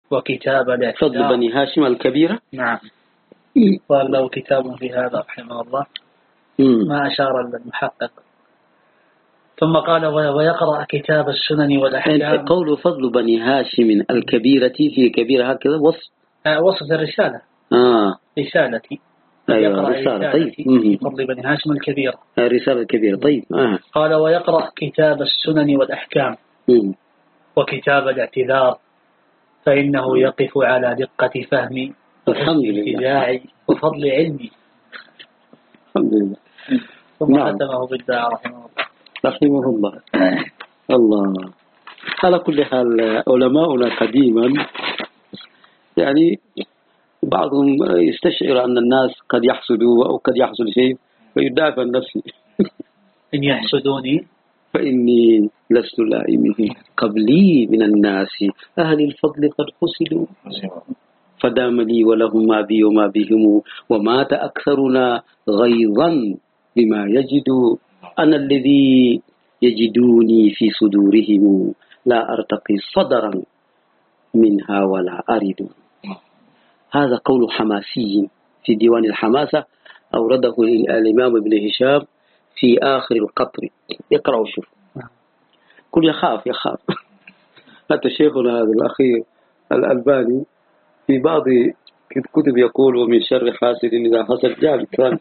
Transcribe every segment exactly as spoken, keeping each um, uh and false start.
وكتاب الاعتذار. فضل بني هاشم الكبيرة. نعم. قال له كتاب في هذا رحمه الله ما أشار المحقق. ثم قال ويقرأ كتاب السنن والأحكام. قول فضل بني هاشم الكبيرة في كبيرة هكذا وصف آه وصف الرسالة. آه رسالتي. أيوة رسالة. طيب. في فضل بني هاشم الكبيرة. رسالة كبيرة. طيب. آه. قال ويقرأ كتاب السنن والأحكام مم. وكتاب الاعتذار فإنه يقف على دقة فهمي وابتداعي وفضل علمي. الحمد لله. ثم ختمه بالدعاء رحمه الله. رحمه الله. الله. على كل حال علماؤنا قديما يعني بعضهم يستشعر أن الناس قد يحسدوا أو قد يحصل شيء فيدافع عن نفسه. إن يحسدوني فإني لست لائمه قبلي من الناس أهل الفضل قد حسدوا فدام لي ولهم ما بي وما بهم ومات أكثرنا غيظا بما يجدوا أنا الذي يجدوني في صدورهم لا أرتقي صدرا منها ولا أرد. هذا قول حماسي في ديوان الحماسة أورده الإمام ابن هشام في آخر القطر. يقرأ شوف كل يخاف يخاف. حتى شيخنا هذا الأخير الألباني في بعض كتب يقول ومن شر حاسد إذا حسد جاب كلام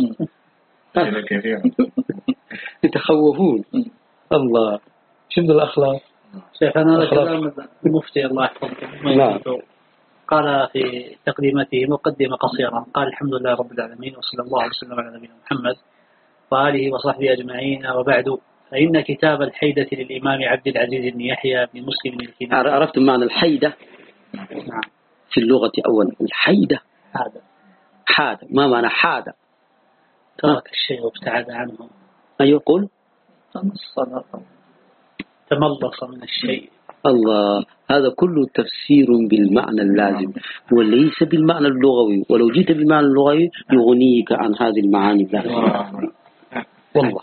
كذا يتخوفون. الله شنو الأخلاق. شيخنا هذا كلام المفتي الله يحفظه. قال في تقديمته مقدمة قصيرة قال الحمد لله رب العالمين وصلى الله وسلم على نبينا محمد وآله وصحبه أجمعين وبعد فإن كتاب الحيدة للإمام عبد العزيز بن يحيى بن مسلم الكناني. عرفتم معنى الحيدة؟ نعم. في اللغة أولا الحيدة حادة. حادة. ما معنى حادة؟ ترك الشيء وابتعد عنه. أيوة قل تملص من الشيء. الله. هذا كله تفسير بالمعنى اللازم وليس بالمعنى اللغوي ولو جيت بالمعنى اللغوي يغنيك عن هذه المعاني اللازمة والله.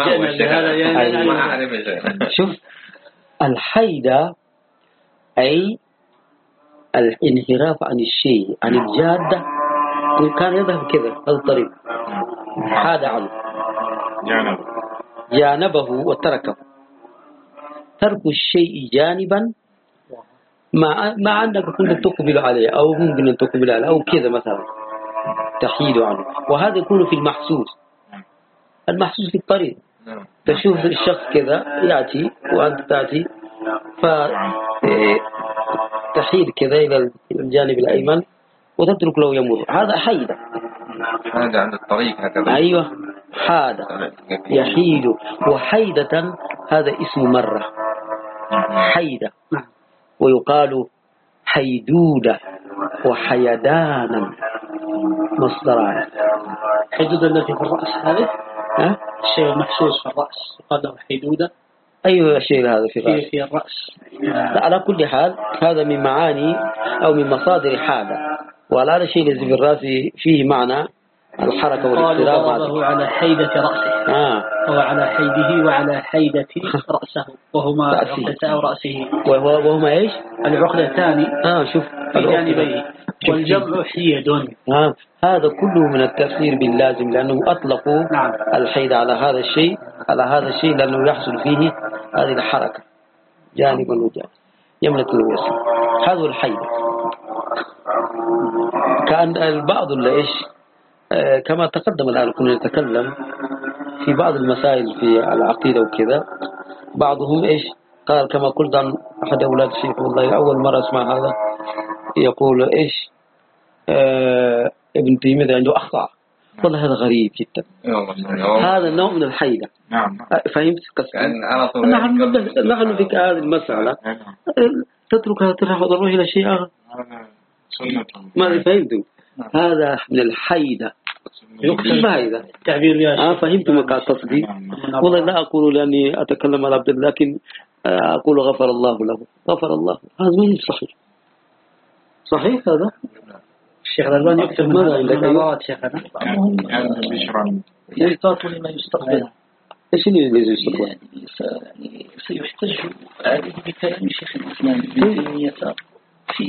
شوف الحيدة أي الانحراف عن الشيء عن الجادة. كان يذهب كذا هذا الطريق حاد عنه جانبه وتركه. ترك الشيء جانبا مع مع أنك كنت تقبل عليه أو ممكن أن تقبل عليه أو كذا مثلا تحيد عنه. وهذا يكون في المحسوس. المحسوس في الطريق تشوف الشخص كذا يأتي وأنت تأتي فتحيد كذا إلى الجانب الأيمن وتترك له يمر. هذا حيدة. هذا عند الطريق هكذا. أيوة حادة يحيد. وحيدة هذا اسم مرة حيدة ويقال حيدودة وحيدانا مصدران. حيدودة التي في الرأس هذه ها؟ الشيء المحسوس في الرأس يقال له حيدودة. أيوة الشيء هذا في الرأس. في, في الرأس. على كل حال هذا من معاني أو من مصادر حادة. وعلى هذا الشيء الذي في الرأس فيه معنى الحركة والاضطراب. قال على حيدة رأسه. آه. هو على حيده وعلى حيدة رأسه وهما عقدتا رأسه. وهما إيش؟ العقدتان آه شوف في جانبيه والجمع حيد. آه. هذا كله من التفسير باللازم لأنه أطلقوا نعم. الحيد على هذا الشيء على هذا الشيء لأنه يحصل فيه هذه الحركة جانب وجانب يملك الوسط. هذا الحيد. كان البعض اللي إيش آه كما تقدم الآن كنا نتكلم في بعض المسائل في العقيدة وكذا. بعضهم إيش قال كما قلت عن أحد أولاد الشيخ والله أول مرة أسمع هذا يقول إيش آه ابن تيمية عنده أخطاء. والله هذا غريب جدا. هذا نوع من الحيدة. نعم. فهمت قصدي؟ نحن نحن في هذه المسألة تتركها تروح إلى شيء آخر. ما فهمتم؟ هذا من الحيدة. يقصد هذا تعبير آه فهمت ما قصدي. والله لا أقول لأني أتكلم على عبد الله لكن أقول غفر الله له غفر الله. هذا ما صحيح. صحيح هذا. الشيخ الألباني يكتب ماذا عندك مرات شيخنا. يلتاط لما يستقبل. إيش اللي يستقبل؟ يعني سيحتج عليه بكلام شيخ الإسلام ابن تيمية